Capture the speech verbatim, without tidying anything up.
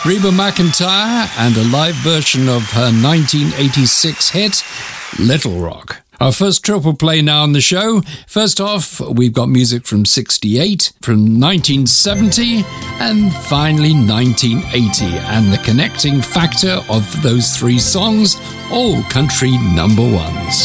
Reba McEntire and a live version of her nineteen eighty-six hit, Little Rock. Our first triple play now on the show. First off, we've got music from sixty-eight, from nineteen seventy, and finally nineteen eighty. And the connecting factor of those three songs, all country number ones.